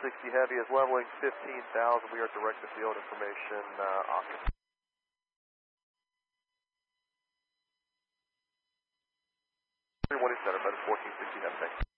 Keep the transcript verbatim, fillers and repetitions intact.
sixty Heavy is leveling fifteen thousand. We are direct to field information, uh, Austin. One is center, but fourteen sixty Heavy.